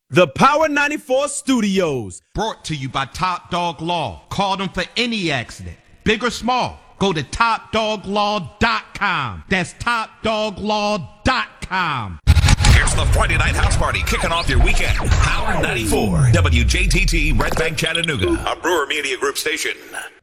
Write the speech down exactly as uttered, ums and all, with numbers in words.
The Power ninety-four Studios. Brought to you by Top Dog Law. Call them for any accident, big or small. Go to top dog law dot com. That's top dog law dot com. Here's the Friday Night House Party kicking off your weekend. Power ninety-four, W J T T, Red Bank, Chattanooga, a Brewer Media Group station.